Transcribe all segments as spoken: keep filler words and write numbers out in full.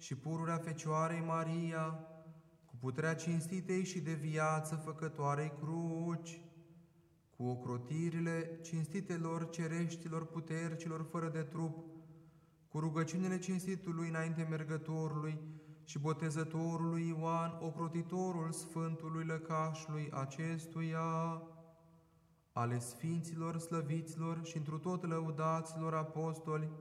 și pururea Fecioarei Maria, cu puterea cinstitei și de viață făcătoarei cruci, cu ocrotirile cinstitelor cereștilor putercilor fără de trup, cu rugăciunile cinstitului înainte mergătorului și botezătorului Ioan, ocrotitorul Sfântului Lăcașului acestuia, ale Sfinților, slăviților și întru tot lăudaților apostoli,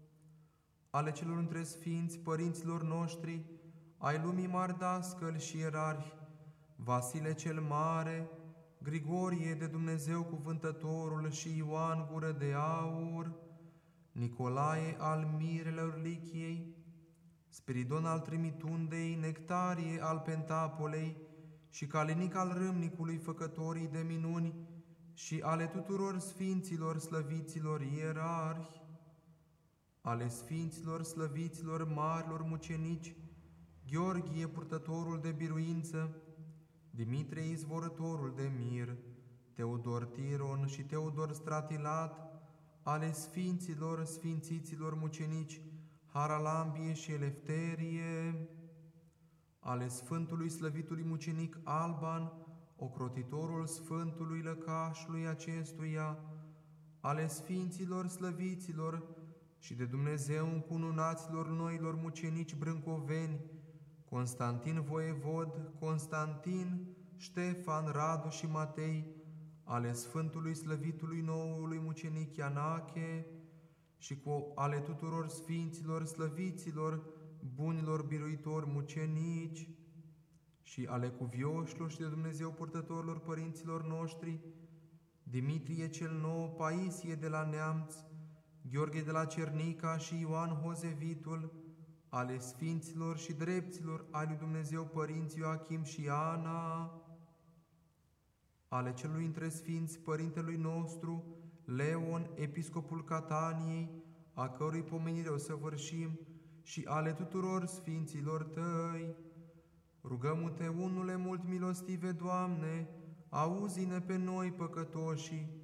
ale celor între Sfinți, părinților noștri, ai lumii mari dascăli și ierarhi, Vasile cel Mare, Grigorie de Dumnezeu Cuvântătorul și Ioan Gură de Aur, Nicolae al Mirelor Lichiei, Spiridon al Trimitundei, Nectarie al Pentapolei și Calinic al Râmnicului Făcătorii de minuni și ale tuturor Sfinților slăviților ierarhi, ale Sfinților slăviților marilor mucenici, Gheorghe purtătorul de biruință, Dimitrie izvorătorul de mir, Teodor Tiron și Teodor Stratilat, ale Sfinților sfințiților mucenici, Haralambie și Elefterie, ale Sfântului slăvitului mucenic Alban, ocrotitorul Sfântului Lăcașului acestuia, ale Sfinților slăviților și de Dumnezeu încununaților noilor mucenici brâncoveni, Constantin voievod, Constantin, Ștefan, Radu și Matei, ale Sfântului slăvitului noului mucenic Ianache și cu ale tuturor Sfinților slăviților, bunilor biruitori mucenici și ale cuvioșilor și de Dumnezeu purtătorilor părinților noștri, Dimitrie cel Nou, Paisie de la Neamț, Gheorghe de la Cernica și Ioan Hozevitul, ale Sfinților și drepților ai lui Dumnezeu părinți Ioachim și Ana, ale celui între Sfinți Părintelui nostru, Leon, Episcopul Cataniei, a cărui pomenire o săvârșim, și ale tuturor Sfinților Tăi. Rugăm-te, unule mult milostive, Doamne, auzi-ne pe noi păcătoșii